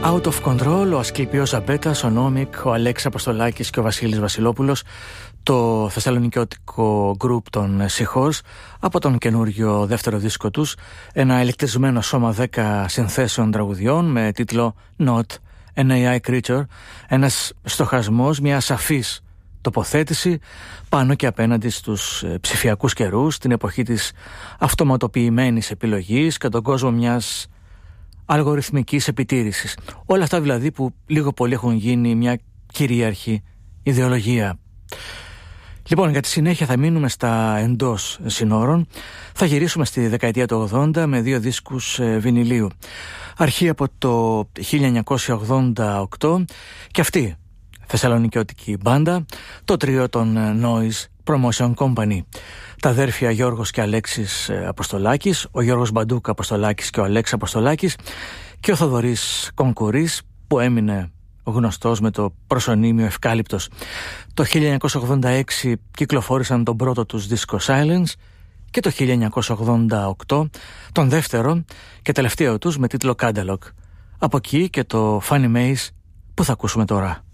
Out of Control, ο Ασκληπιός Ζαμπέτας, ο Νόμικ, ο Αλέξης Αποστολάκης και ο Βασίλης Βασιλόπουλος, το θεσσαλονικιώτικο group των Seahorse, από τον καινούριο δεύτερο δίσκο τους, ένα ηλεκτρισμένο σώμα 10 συνθέσεων τραγουδιών με τίτλο Not an AI Creature, ένας στοχασμός, μια σαφής τοποθέτηση πάνω και απέναντι στους ψηφιακούς καιρούς, την εποχή της αυτοματοποιημένης επιλογής και τον κόσμο μιας αλγοριθμικής επιτήρησης. Όλα αυτά δηλαδή που λίγο πολύ έχουν γίνει μια κυρίαρχη ιδεολογία. Λοιπόν, για τη συνέχεια θα μείνουμε στα εντός συνόρων. Θα γυρίσουμε στη δεκαετία του 80 με 2 δίσκους βινιλίου. Αρχή από το 1988 και αυτή θεσσαλονικιώτικη μπάντα, το τρίο των Noise Promotion Company. Τα αδέρφια Γιώργος και Αλέξης Αποστολάκης, ο Γιώργος Μπαντούκα Αποστολάκης και ο Αλέξης Αποστολάκης και ο Θοδωρής Κονκουρής, που έμεινε γνωστός με το προσωνύμιο Ευκάλυπτος. Το 1986 κυκλοφόρησαν τον πρώτο τους δίσκο Silence και το 1988 τον δεύτερο και τελευταίο τους με τίτλο Catalog. Από εκεί και το Funny Maze που θα ακούσουμε τώρα.